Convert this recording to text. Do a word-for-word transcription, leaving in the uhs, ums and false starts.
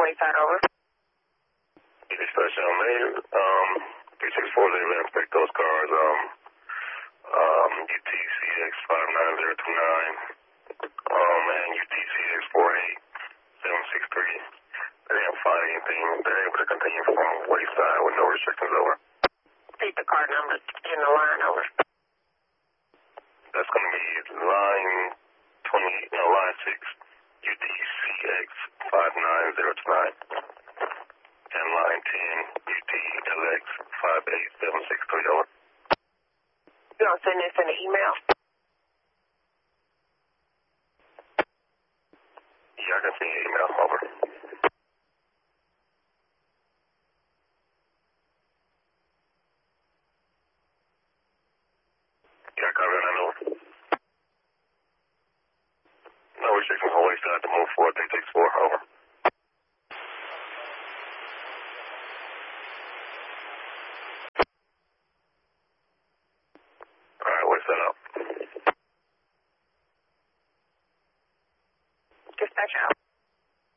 Wayside, over. Dispatch, um, man, um, three six four zero, inspect those cars, um, um, U T C X five nine zero two nine, um, and U T C X four eight seven six three. They didn't find anything. They're able to continue from Wayside with no restrictions, over. Repeat the car number in the line, over. That's going to be line twenty, no, line six, U T C X five nine zero two nine. And line ten, U T L X five eight seven six three, over. You don't send this in the email? Yeah, I can send you an email, over. Yeah, copy that, over. No restrictions on Wayside to move forward, three six four, over.